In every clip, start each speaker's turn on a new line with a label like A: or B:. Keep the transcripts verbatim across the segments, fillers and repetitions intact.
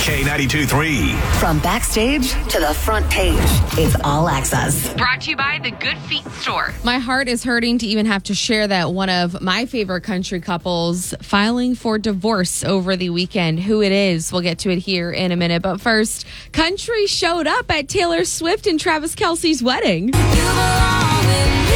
A: K ninety-two three.
B: From backstage to the front page, it's All Access.
C: Brought to you by the Good Feet Store.
D: My heart is hurting to even have to share that one of my favorite country couples filing for divorce over the weekend. Who it is, we'll get to it here in a minute. But first, country showed up at Taylor Swift and Travis Kelce's wedding.
E: You belong with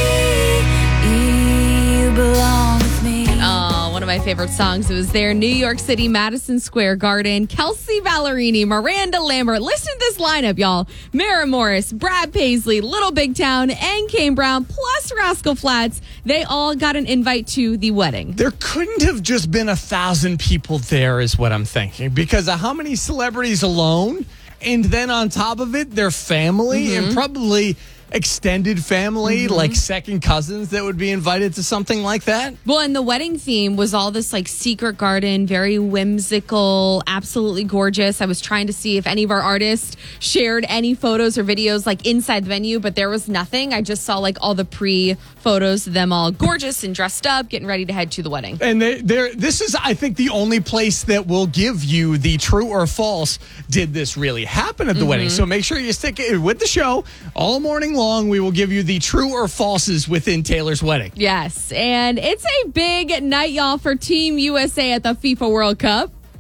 E: me. You belong with me.
D: Oh, one of my favorite songs. It was there, New York City, Madison Square Garden. Kelsey Ballerini, Miranda Lambert. Listen to this lineup, y'all. Mara Morris, Brad Paisley, Little Big Town, and Kane Brown, plus Rascal Flatts. They all got an invite to the wedding.
F: There couldn't have just been a thousand people there, is what I'm thinking, because of how many celebrities alone, and then on top of it, their family, mm-hmm. and probably extended family, mm-hmm. like second cousins that would be invited to something like that.
D: Well, and the wedding theme was all this like secret garden, very whimsical, absolutely gorgeous. I was trying to see if any of our artists shared any photos or videos like inside the venue, but there was nothing. I just saw like all the pre-photos of them all gorgeous and dressed up, getting ready to head to the wedding.
F: And they, they're, this is, I think, the only place that will give you the true or false, did this really happen at the mm-hmm. wedding? So make sure you stick it with the show all morning long. We will give you the true or falses within Taylor's wedding.
D: Yes, and it's a big night, y'all, for Team U S A at the FIFA World Cup. Oh,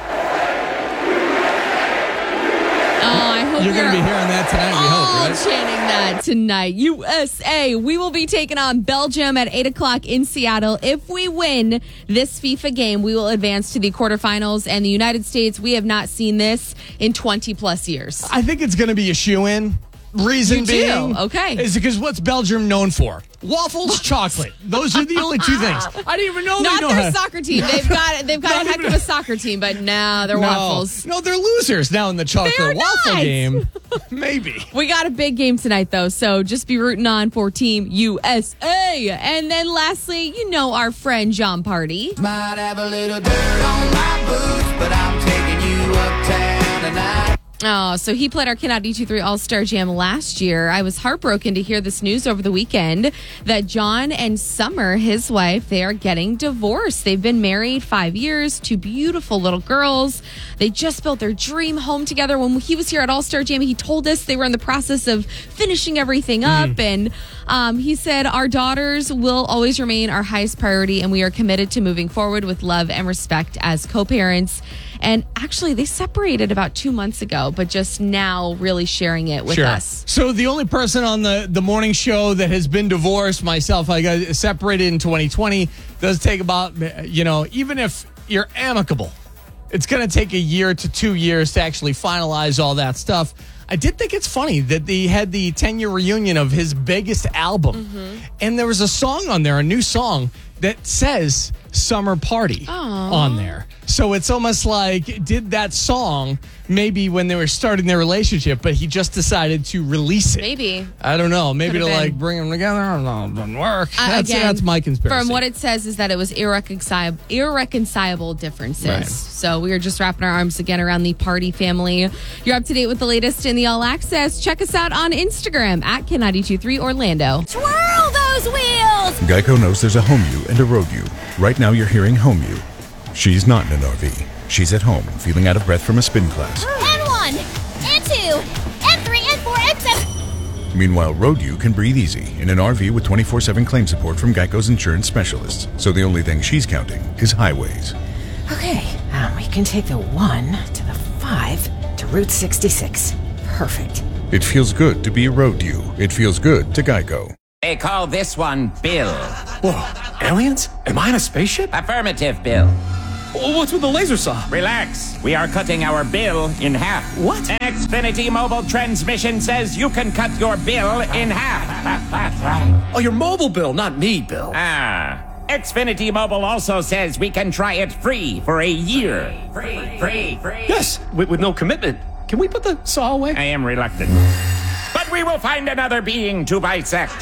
D: I hope
F: you're going to be hearing that tonight, we hope, right?
D: Chanting that tonight. U S A, we will be taking on Belgium at eight o'clock in Seattle. If we win this FIFA game, we will advance to the quarterfinals. And the United States, we have not seen this in twenty plus years.
F: I think it's going to be a shoe-in. Reason
D: you
F: being,
D: do. Okay.
F: is because what's Belgium known for? Waffles, chocolate. Those are the only two things. I didn't even know
D: Not
F: they know
D: their
F: how.
D: soccer team. They've got they've got a heck of a soccer team, but no, they're
F: no.
D: waffles.
F: No, they're losers now in the chocolate waffle
D: not.
F: game. Maybe.
D: We got a big game tonight, though, so just be rooting on for Team U S A. And then lastly, you know our friend John Party.
G: Might have a little dirt on my boots, but I'm taking you uptown tonight.
D: Oh, so he played our K ninety-two three All-Star Jam last year. I was heartbroken to hear this news over the weekend that John and Summer, his wife, they are getting divorced. They've been married five years, two beautiful little girls. They just built their dream home together. When he was here at All-Star Jam, he told us they were in the process of finishing everything up. Mm. And um, he said, our daughters will always remain our highest priority, and we are committed to moving forward with love and respect as co-parents. And actually, they separated about two months ago, but just now really sharing it with
F: sure.
D: us.
F: So the only person on the, the morning show that has been divorced, myself, I got separated in twenty twenty, does take about, you know, even if you're amicable, it's going to take a year to two years to actually finalize all that stuff. I did think it's funny that they had the ten-year reunion of his biggest album. Mm-hmm. And there was a song on there, a new song, that says Summer Party
D: Aww.
F: on there. So it's almost like, did that song maybe when they were starting their relationship, but he just decided to release it?
D: Maybe.
F: I don't know. Maybe
D: Could've
F: to
D: been.
F: like bring them together. I don't know. It doesn't work.
D: Uh,
F: that's,
D: again,
F: that's my conspiracy.
D: From what it says is that it was irreconcilable, irreconcilable differences.
F: Right.
D: So we are just wrapping our arms again around the Party family. You're up to date with the latest in the All Access. Check us out on Instagram at K ninety-two three Orlando.
E: Twirl those wheels!
H: Geico knows there's a home you and a road you. Right now you're hearing home you. She's not in an R V. She's at home, feeling out of breath from a spin class.
E: And one, and two, and three, and four, and seven.
H: Meanwhile, road you can breathe easy in an R V with twenty-four seven claim support from Geico's insurance specialists. So the only thing she's counting is highways.
I: Okay, um, we can take the one to the five to Route sixty-six. Perfect.
H: It feels good to be a road you. It feels good to Geico.
J: They call this one Bill.
K: Whoa, aliens? Am I in a spaceship?
J: Affirmative, Bill.
K: What's with the laser saw?
J: Relax. We are cutting our bill in half.
K: What?
J: Xfinity mobile transmission says you can cut your bill in half.
K: Oh, your mobile bill, not me, Bill.
J: Ah. Xfinity Mobile also says we can try it free for a year. Free, free, free.
K: Yes, with, with no commitment. Can we put the saw away?
J: I am reluctant. But we will find another being to bisect.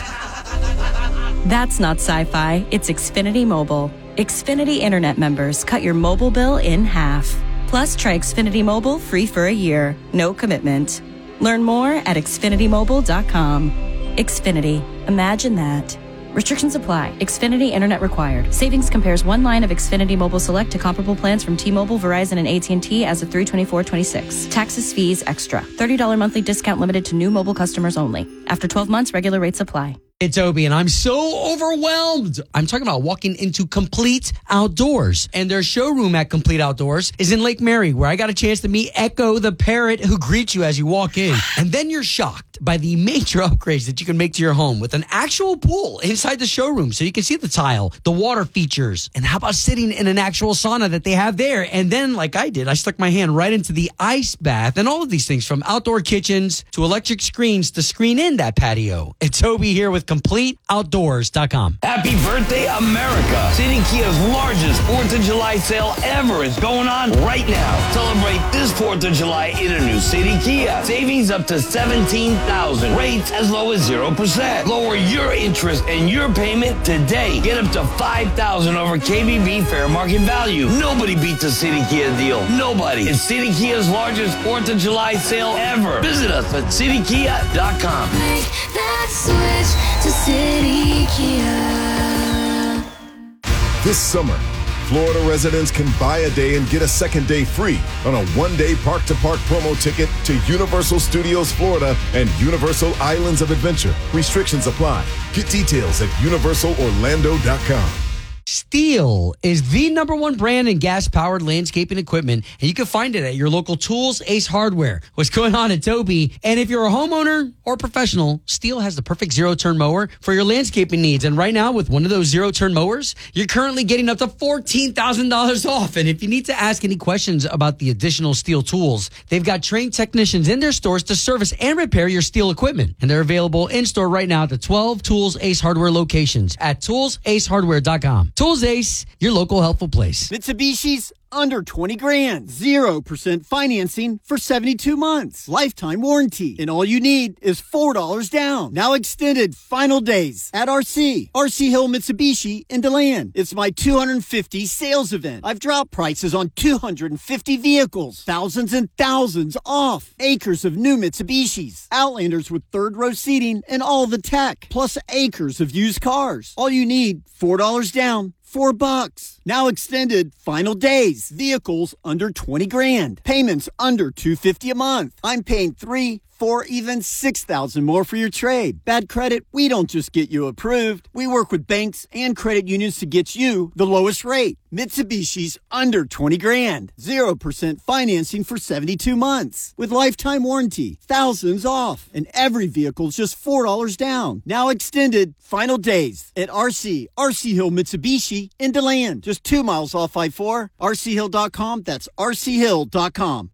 L: That's not sci-fi. It's Xfinity Mobile. Xfinity Internet members cut your mobile bill in half. Plus, try Xfinity Mobile free for a year. No commitment. Learn more at xfinity mobile dot com. Xfinity. Imagine that. Restrictions apply. Xfinity Internet required. Savings compares one line of Xfinity Mobile Select to comparable plans from T-Mobile, Verizon, and A T and T as of three twenty-four twenty-six. Taxes, fees, extra. thirty dollars monthly discount limited to new mobile customers only. After twelve months, regular rates apply.
A: It's Obi, and I'm so overwhelmed. I'm talking about walking into Complete Outdoors. And their showroom at Complete Outdoors is in Lake Mary, where I got a chance to meet Echo the parrot who greets you as you walk in. And then you're shocked by the major upgrades that you can make to your home with an actual pool inside the showroom so you can see the tile, the water features, and how about sitting in an actual sauna that they have there. And then, like I did, I stuck my hand right into the ice bath and all of these things, from outdoor kitchens to electric screens to screen in that patio. It's Obi here with complete outdoors dot com.
M: Happy birthday, America! City Kia's largest fourth of July sale ever is going on right now. Celebrate this fourth of July in a new City Kia. Savings up to seventeen thousand dollars. Rates as low as zero percent. Lower your interest and your payment today. Get up to five thousand dollars over K B B fair market value. Nobody beats a City Kia deal. Nobody. It's City Kia's largest fourth of July sale ever. Visit us at city kia dot com.
N: Make that switch to City Kia.
O: This summer, Florida residents can buy a day and get a second day free on a one-day park-to-park promo ticket to Universal Studios Florida and Universal Islands of Adventure. Restrictions apply. Get details at universal orlando dot com.
A: Steel is the number one brand in gas-powered landscaping equipment, and you can find it at your local Tools Ace Hardware. What's going on at Toby? And if you're a homeowner or professional, Steel has the perfect zero-turn mower for your landscaping needs. And right now, with one of those zero-turn mowers, you're currently getting up to fourteen thousand dollars off. And if you need to ask any questions about the additional Steel tools, they've got trained technicians in their stores to service and repair your Steel equipment. And they're available in-store right now at the twelve Tools Ace Hardware locations at tools ace hardware dot com. Tools Ace, your local helpful place.
P: Mitsubishi's under twenty grand. zero percent financing for seventy-two months. Lifetime warranty. And all you need is four dollars down. Now extended final days at R C. R C Hill Mitsubishi in DeLand. It's my two hundred fifty sales event. I've dropped prices on two hundred fifty vehicles. Thousands and thousands off. Acres of new Mitsubishis. Outlanders with third row seating and all the tech. Plus acres of used cars. All you need, four dollars down. Four bucks. Now extended final days. Vehicles under twenty grand. Payments under two hundred fifty a month. I'm paying three, four, even six thousand more for your trade. Bad credit, we don't just get you approved. We work with banks and credit unions to get you the lowest rate. Mitsubishi's under twenty grand. Zero percent financing for seventy-two months. With lifetime warranty. Thousands off. And every vehicle's just four dollars down. Now extended final days at R C. R C Hill Mitsubishi in DeLand. Just two miles off I four. R C hill dot com. That's R C hill dot com.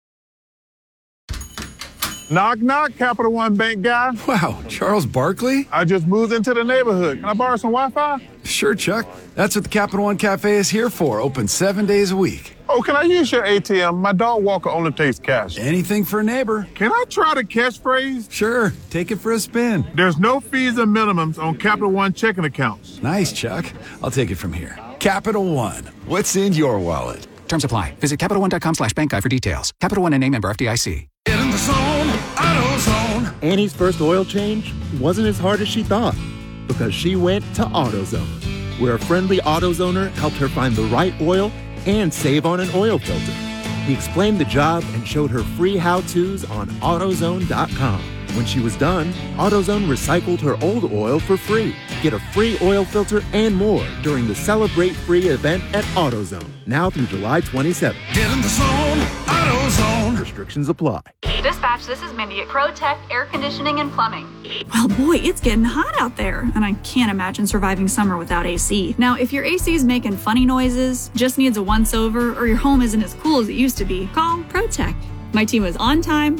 Q: Knock, knock, Capital One Bank guy.
R: Wow, Charles Barkley?
Q: I just moved into the neighborhood. Can I borrow some Wi-Fi?
R: Sure, Chuck. That's what the Capital One Cafe is here for. Open seven days a week.
Q: Oh, can I use your A T M? My dog Walker only takes cash.
R: Anything for a neighbor.
Q: Can I try the catchphrase?
R: Sure. Take it for a spin.
Q: There's no fees and minimums on Capital One checking accounts.
R: Nice, Chuck. I'll take it from here. Capital One. What's in your wallet?
S: Terms apply. Visit Capital One dot com slash bank guide for details. Capital One and name member F D I C.
G: Get in the zone, AutoZone.
T: Annie's first oil change wasn't as hard as she thought because she went to AutoZone, where a friendly AutoZoner helped her find the right oil and save on an oil filter. He explained the job and showed her free how-tos on AutoZone dot com. When she was done, AutoZone recycled her old oil for free. Get a free oil filter and more during the Celebrate Free event at AutoZone, now through July twenty-seventh.
G: Get in the zone, AutoZone.
T: Restrictions apply.
U: Dispatch, this is Mindy at ProTech Air Conditioning and Plumbing.
V: Well, boy, it's getting hot out there, and I can't imagine surviving summer without A C. Now, if your A C is making funny noises, just needs a once-over, or your home isn't as cool as it used to be, call ProTech. My team is on time,